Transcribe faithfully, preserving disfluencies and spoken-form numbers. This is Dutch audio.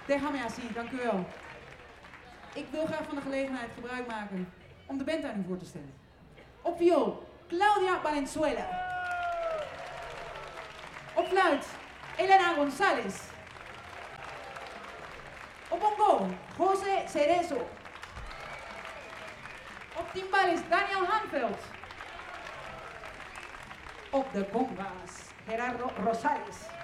Déjame así, dank u wel. Ik wil graag van de gelegenheid gebruik maken om de band aan u voor te stellen. Op viool, Claudia Valenzuela. Op fluit, Elena González. Op bongo, José Cerezo. Op timbales, Daniel Hanveld. Op de congas, Gerardo Rosales.